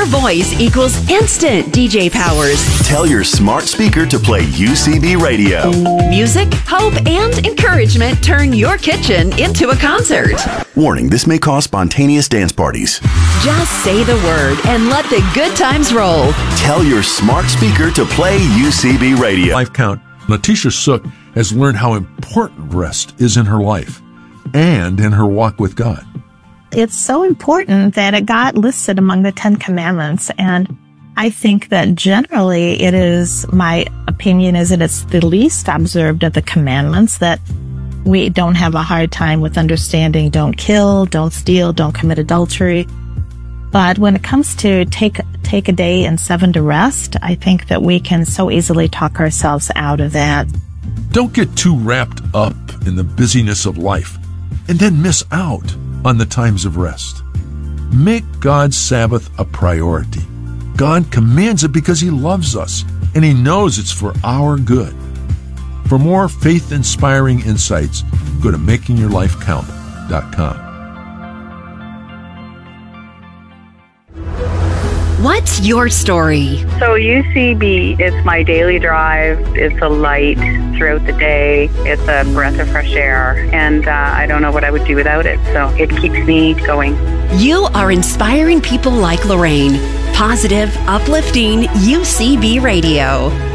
your voice equals instant DJ powers. Tell your smart speaker to play UCB Radio. Music, hope, and encouragement turn your kitchen into a concert. Warning, this may cause spontaneous dance parties. Just say the word and let the good times roll. Tell your smart speaker to play UCB Radio. Life Count, Letitia Sook has learned how important rest is in her life and in her walk with God. It's so important that it got listed among the 10 Commandments. And I think that generally it is, my opinion is that it's the least observed of the commandments, that we don't have a hard time with understanding don't kill, don't steal, don't commit adultery. But when it comes to take a day and 7 to rest, I think that we can so easily talk ourselves out of that. Don't get too wrapped up in the busyness of life and then miss out on the times of rest. Make God's Sabbath a priority. God commands it because He loves us and He knows it's for our good. For more faith-inspiring insights, go to makingyourlifecount.com. What's your story? So UCB is my daily drive. It's a light throughout the day. It's a breath of fresh air. And I don't know what I would do without it. So it keeps me going. You are inspiring people like Lorraine. Positive, uplifting UCB Radio.